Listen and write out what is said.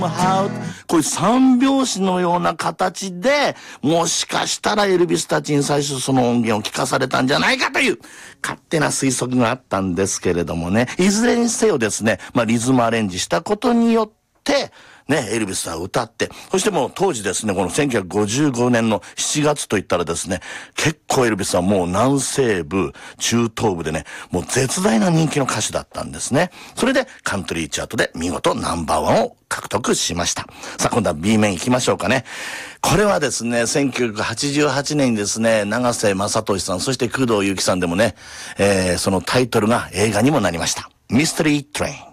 こういう三拍子のような形で、もしかしたらエルビスたちに最初その音源を聞かされたんじゃないかという勝手な推測があったんですけれどもね、いずれにせよですね、リズムアレンジしたことによって、エルビスは歌って、そしてもう当時ですね、この1955年の7月といったらですね、結構エルビスはもう南西部、中東部でね、もう絶大な人気の歌手だったんですね。それでカントリーチャートで見事ナンバーワンを獲得しました。さあ今度は B 面行きましょうかね。これはですね、1988年にですね、永瀬正敏さん、そして工藤由紀さんでもね、そのタイトルが映画にもなりました。ミステリートレイン。